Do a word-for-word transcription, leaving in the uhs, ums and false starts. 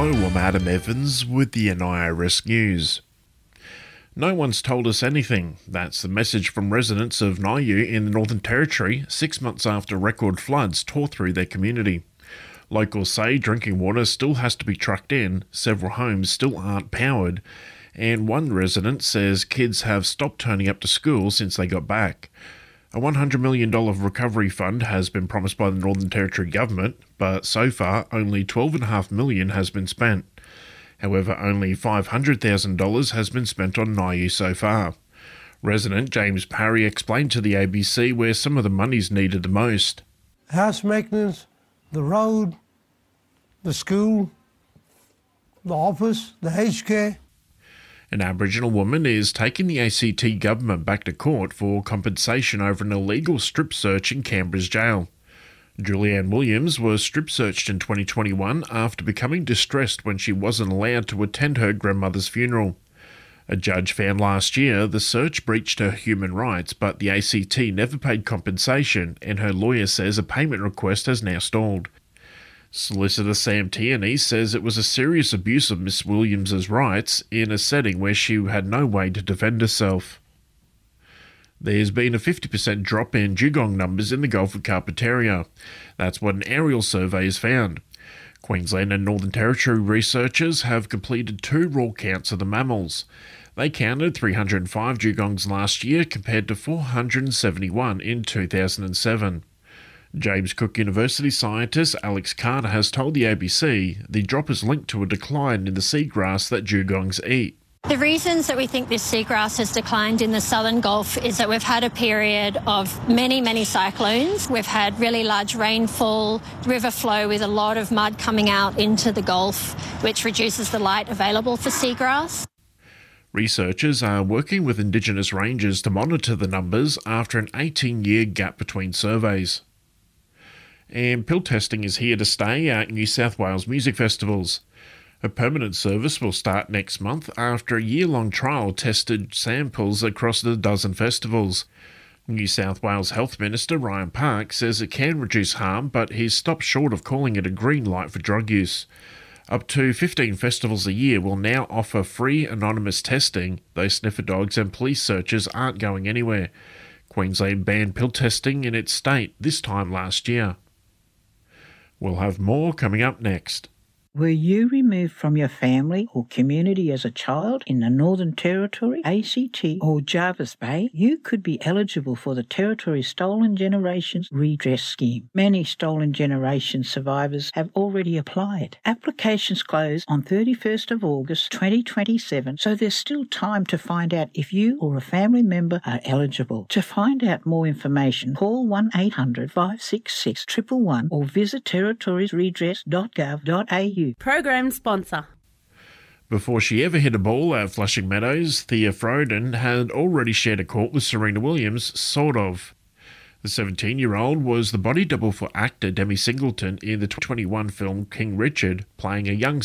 Hello, I'm Adam Evans with the N I R S News. No one's told us anything. That's the message from residents of Niue in the Northern Territory six months after record floods tore through their community. Locals say drinking water still has to be trucked in, several homes still aren't powered, and one resident says kids have stopped turning up to school since they got back. A one hundred million dollars recovery fund has been promised by the Northern Territory government, but so far only twelve point five million dollars has been spent. However, only five hundred thousand dollars has been spent on Niue so far. Resident James Parry explained to the A B C where some of the money's needed the most. House maintenance, the road, the school, the office, the aged care. An Aboriginal woman is taking the A C T government back to court for compensation over an illegal strip search in Canberra's jail. Julianne Williams was strip searched in twenty twenty-one after becoming distressed when she wasn't allowed to attend her grandmother's funeral. A judge found last year the search breached her human rights, but the A C T never paid compensation, and her lawyer says a payment request has now stalled. Solicitor Sam Tierney says it was a serious abuse of Miss Williams's rights in a setting where she had no way to defend herself. There's been a fifty percent drop in dugong numbers in the Gulf of Carpentaria. That's what an aerial survey has found. Queensland and Northern Territory researchers have completed two raw counts of the mammals. They counted three hundred five dugongs last year compared to four hundred seventy-one in two thousand seven. James Cook University scientist Alex Carter has told the A B C the drop is linked to a decline in the seagrass that dugongs eat. The reasons that we think this seagrass has declined in the southern Gulf is that we've had a period of many, many cyclones. We've had really large rainfall, river flow with a lot of mud coming out into the Gulf, which reduces the light available for seagrass. Researchers are working with Indigenous rangers to monitor the numbers after an eighteen-year gap between surveys. And pill testing is here to stay at New South Wales music festivals. A permanent service will start next month after a year-long trial tested samples across a dozen festivals. New South Wales Health Minister Ryan Park says it can reduce harm, but he's stopped short of calling it a green light for drug use. Up to fifteen festivals a year will now offer free anonymous testing, though sniffer dogs and police searches aren't going anywhere. Queensland banned pill testing in its state this time last year. We'll have more coming up next. Were you removed from your family or community as a child in the Northern Territory, A C T or Jervis Bay? You could be eligible for the Territory Stolen Generations Redress Scheme. Many Stolen Generations survivors have already applied. Applications close on thirty-first of August twenty twenty-seven, so there's still time to find out if you or a family member are eligible. To find out more information, call one eight hundred five six six one one one or visit territories redress dot gov dot a u. Program sponsor. Before she ever hit a ball at Flushing Meadows, Thea Frodin had already shared a court with Serena Williams, sort of. The seventeen-year-old was the body double for actor Demi Singleton in the twenty twenty-one film King Richard, playing a young